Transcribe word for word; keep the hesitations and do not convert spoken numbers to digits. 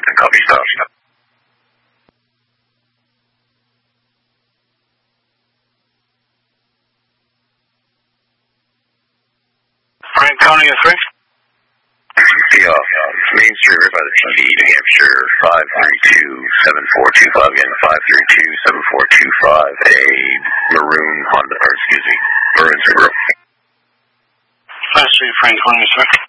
Copy, stop. Franconia three. Yeah, Main Street, right by the T V, New Hampshire, five three two, seven four two five, again, five three two, seven four two five, a maroon Honda, or excuse me, maroon Subaru. five three Franconia three.